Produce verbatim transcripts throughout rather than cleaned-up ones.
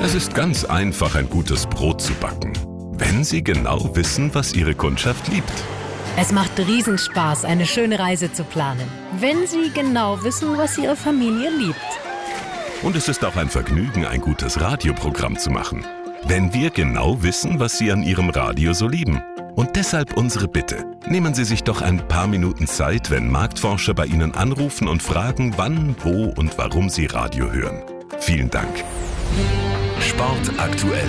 Es ist ganz einfach, ein gutes Brot zu backen, wenn Sie genau wissen, was Ihre Kundschaft liebt. Es macht Riesenspaß, eine schöne Reise zu planen, wenn Sie genau wissen, was Ihre Familie liebt. Und es ist auch ein Vergnügen, ein gutes Radioprogramm zu machen, wenn wir genau wissen, was Sie an Ihrem Radio so lieben. Und deshalb unsere Bitte. Nehmen Sie sich doch ein paar Minuten Zeit, wenn Marktforscher bei Ihnen anrufen und fragen, wann, wo und warum Sie Radio hören. Vielen Dank. Sport aktuell.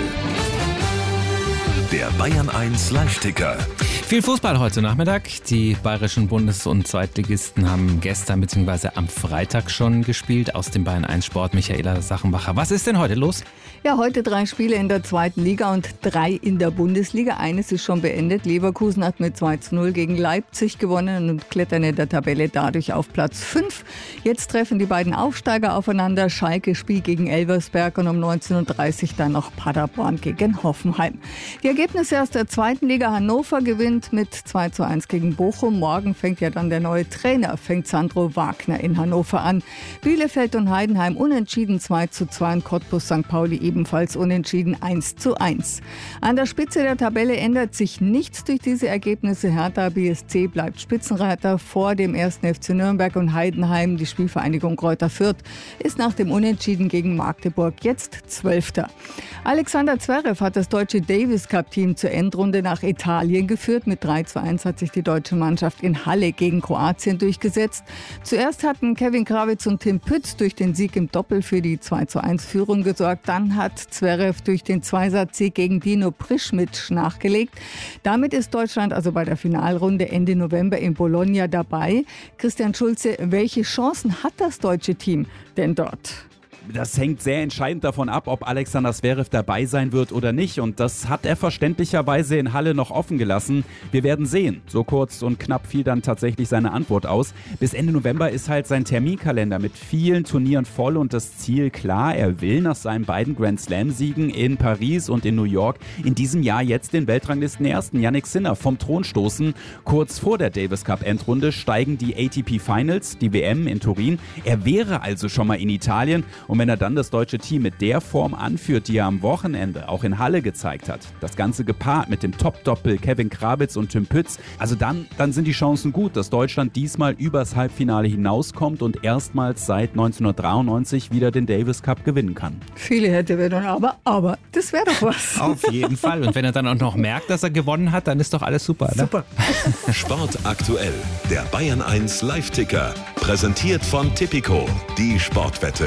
Der Bayern eins Live-Ticker. Viel Fußball heute Nachmittag. Die bayerischen Bundes- und Zweitligisten haben gestern bzw. am Freitag schon gespielt. Aus dem Bayern eins Sport Michaela Sachenbacher. Was ist denn heute los? Ja, heute drei Spiele in der zweiten Liga und drei in der Bundesliga. Eines ist schon beendet. Leverkusen hat mit zwei zu null gegen Leipzig gewonnen und klettern in der Tabelle dadurch auf Platz fünf. Jetzt treffen die beiden Aufsteiger aufeinander. Schalke spielt gegen Elversberg und um neunzehn Uhr dreißig dann noch Paderborn gegen Hoffenheim. Die Ergebnisse aus der zweiten Liga: Hannover gewinnt mit zwei zu eins gegen Bochum. Morgen fängt ja dann der neue Trainer, fängt Sandro Wagner in Hannover an. Bielefeld und Heidenheim unentschieden zwei zu zwei und Cottbus Sankt Pauli ebenfalls unentschieden eins zu eins. An der Spitze der Tabelle ändert sich nichts durch diese Ergebnisse. Hertha B S C bleibt Spitzenreiter vor dem ersten F C Nürnberg und Heidenheim. Die Spielvereinigung Greuther Fürth ist nach dem Unentschieden gegen Magdeburg jetzt Zwölfter. Alexander Zverev hat das deutsche Davis Cup Team zur Endrunde nach Italien geführt. Mit drei zu eins hat sich die deutsche Mannschaft in Halle gegen Kroatien durchgesetzt. Zuerst hatten Kevin Krawitz und Tim Pütz durch den Sieg im Doppel für die zwei zu eins Führung gesorgt. Dann hat Zverev durch den Zweisatz-Sieg gegen Dino Prischmic nachgelegt. Damit ist Deutschland also bei der Finalrunde Ende November in Bologna dabei. Christian Schulze, welche Chancen hat das deutsche Team denn dort? Das hängt sehr entscheidend davon ab, ob Alexander Zverev dabei sein wird oder nicht. Und das hat er verständlicherweise in Halle noch offen gelassen. Wir werden sehen. So kurz und knapp fiel dann tatsächlich seine Antwort aus. Bis Ende November ist halt sein Terminkalender mit vielen Turnieren voll und das Ziel klar. Er will nach seinen beiden Grand Slam-Siegen in Paris und in New York in diesem Jahr jetzt den Weltranglistenersten Jannik Sinner vom Thron stoßen. Kurz vor der Davis Cup Endrunde steigen die A T P Finals, die W M in Turin. Er wäre also schon mal in Italien. Und wenn er dann das deutsche Team mit der Form anführt, die er am Wochenende auch in Halle gezeigt hat, das Ganze gepaart mit dem Top-Doppel Kevin Krawitz und Tim Pütz, also dann, dann sind die Chancen gut, dass Deutschland diesmal übers Halbfinale hinauskommt und erstmals seit neunzehnhundertdreiundneunzig wieder den Davis Cup gewinnen kann. Viele hätte wir dann aber, aber das wäre doch was. Auf jeden Fall. Und wenn er dann auch noch merkt, dass er gewonnen hat, dann ist doch alles super. Ne? Super. Sport aktuell, der Bayern eins Live-Ticker. Präsentiert von Tipico, die Sportwette.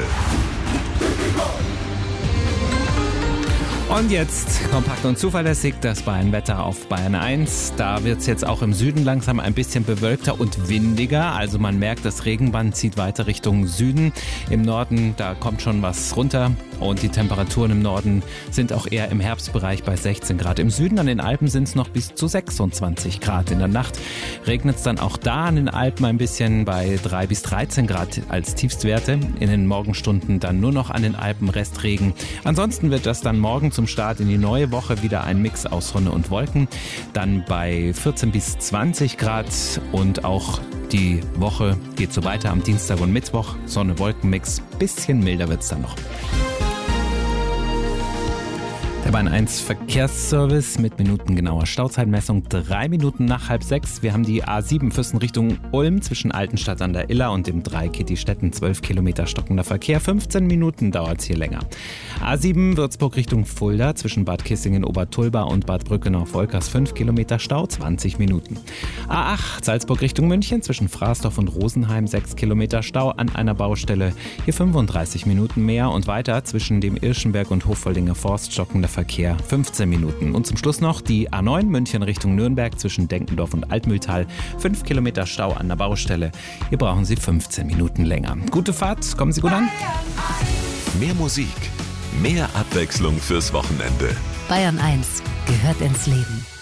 Und jetzt kompakt und zuverlässig das Bayern-Wetter auf Bayern eins. Da wird es jetzt auch im Süden langsam ein bisschen bewölkter und windiger. Also man merkt, das Regenband zieht weiter Richtung Süden. Im Norden, da kommt schon was runter. Und die Temperaturen im Norden sind auch eher im Herbstbereich bei sechzehn Grad. Im Süden an den Alpen sind es noch bis zu sechsundzwanzig Grad. In der Nacht regnet es dann auch da an den Alpen ein bisschen bei drei bis dreizehn Grad als Tiefstwerte. In den Morgenstunden dann nur noch an den Alpen Restregen. Ansonsten wird das dann morgen zum Start in die neue Woche wieder ein Mix aus Sonne und Wolken. Dann bei vierzehn bis zwanzig Grad und auch die Woche geht so weiter am Dienstag und Mittwoch. Sonne-Wolken-Mix. Bisschen milder wird es dann noch. Der Bayern eins Verkehrsservice mit minutengenauer Stauzeitmessung. Drei Minuten nach halb sechs. Wir haben die A sieben Füssen Richtung Ulm zwischen Altenstadt an der Iller und dem drei Kitty-Städten. zwölf Kilometer stockender Verkehr. fünfzehn Minuten dauert es hier länger. A sieben Würzburg Richtung Fulda zwischen Bad Kissingen, Obertulba und Bad Brückenau-Volkers. fünf Kilometer Stau, zwanzig Minuten. A acht Salzburg Richtung München zwischen Fraßdorf und Rosenheim. sechs Kilometer Stau an einer Baustelle. Hier fünfunddreißig Minuten mehr und weiter zwischen dem Irschenberg und Hofvoldinger Forst stockender Verkehr fünfzehn Minuten. Und zum Schluss noch die A neun München Richtung Nürnberg zwischen Denkendorf und Altmühltal. fünf Kilometer Stau an der Baustelle. Hier brauchen Sie fünfzehn Minuten länger. Gute Fahrt, kommen Sie gut an. Mehr Musik, mehr Abwechslung fürs Wochenende. Bayern eins gehört ins Leben.